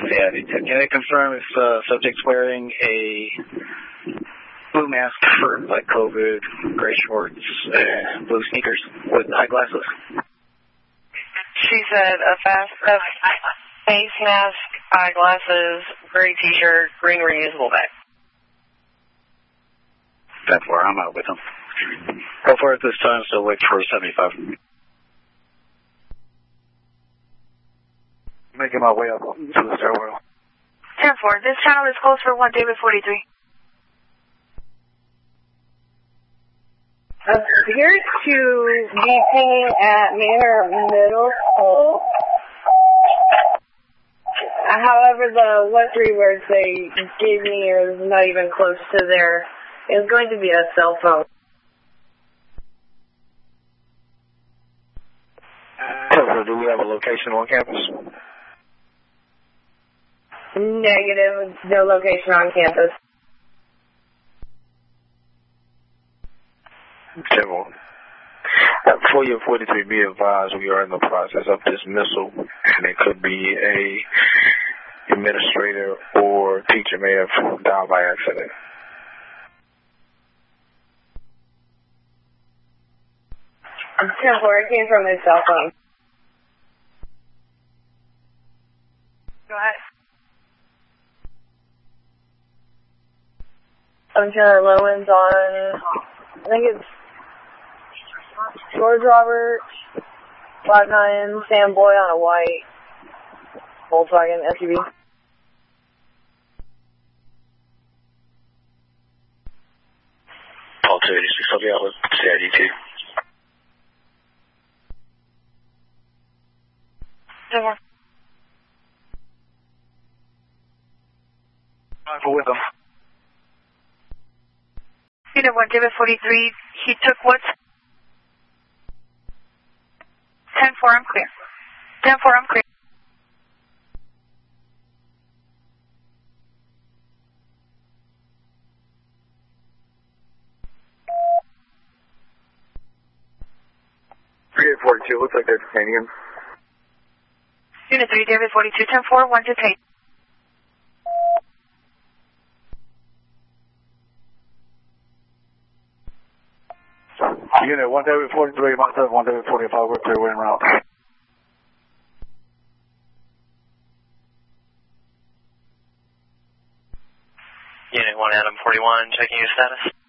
Yeah, can I confirm if subject's wearing a blue mask for like COVID, gray shorts, blue sneakers with eyeglasses? She said a face mask, eyeglasses, gray t-shirt, green reusable bag. That's where I'm out with them. Go for it this time, so wait for 75. Making my way up to the stairwell. 10-4, this channel is closed for 1 David 43. Appears to be pinging at Manor Middle School. However, the what 3 words they gave me is not even close to there. It's going to be a cell phone. Do we have a location on campus? Negative, no location on campus. General. For your 43, be advised we are in the process of dismissal, and it could be a administrator or teacher may have died by accident. It came from his cell phone. Go ahead. I'm sure Lowen's on, I think it's George Robert, 5'9", Sam Boy on a white Volkswagen SUV. Paul 286, I'll be out with CID2. Over. Rifle with him. Unit 1 David 43, he took what? 10-4, I'm clear. 10-4, I'm clear. Looks like they're detaining him. Unit 3 David 42, 10-4, 1 detain. Unit 1 David 43, myself 1 David 45, we're clear, we're en route. Unit 1 Adam 41, checking your status.